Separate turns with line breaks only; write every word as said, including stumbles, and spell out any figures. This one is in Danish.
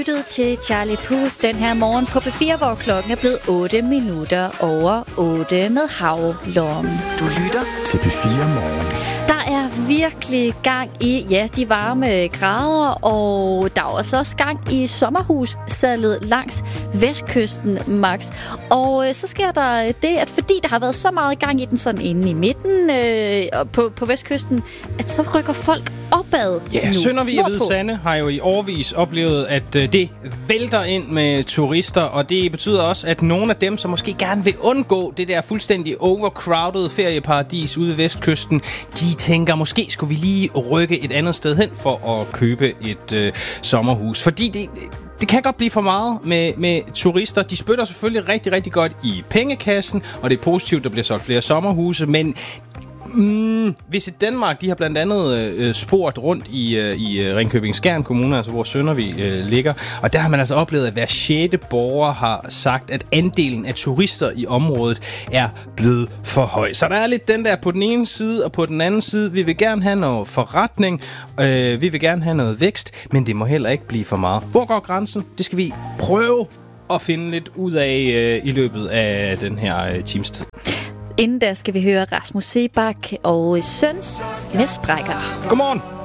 Lyttet til Charlie Puth den her morgen på P fire, hvor klokken er blevet otte minutter over otte med Havlom.
Du lytter til P fire morgen.
Der er virkelig gang i, ja, de varme grader, og der er også, også gang i sommerhussalget langs vestkysten, Max. Og øh, så sker der det, at fordi der har været så meget gang i den sådan inde i midten øh, på, på vestkysten, at så rykker folk opad.
Ja, Søndervig og Hvide Sande har jo i årevis oplevet, at øh, det vælter ind med turister, og det betyder også, at nogle af dem, som måske gerne vil undgå det der fuldstændig overcrowded ferieparadis ude ved vestkysten, de tænker, måske skulle vi lige rykke et andet sted hen for at købe et øh, sommerhus. Fordi det, det kan godt blive for meget med, med turister. De spytter selvfølgelig rigtig, rigtig godt i pengekassen, og det er positivt, der bliver solgt flere sommerhuse, men Mm, Visit Danmark, de har blandt andet øh, spurgt rundt i, øh, i øh, Ringkøbing-Skjern Kommune, altså hvor Søndervig øh, ligger, og der har man altså oplevet, at hver sjette borger har sagt, at andelen af turister i området er blevet for høj. Så der er lidt den der på den ene side og på den anden side. Vi vil gerne have noget forretning, øh, vi vil gerne have noget vækst, men det må heller ikke blive for meget. Hvor går grænsen? Det skal vi prøve at finde lidt ud af øh, i løbet af den her øh, times tid.
Inden da skal vi høre Rasmus Sebak og Søn med Sprækker.
Godmorgen!